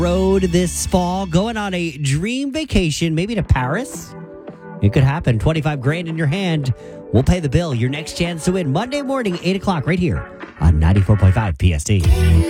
road this fall, going on a dream vacation, maybe to Paris. It could happen. 25 grand in your hand. We'll pay the bill. Your next chance to win Monday morning, 8 o'clock, right here on 94.5 PST.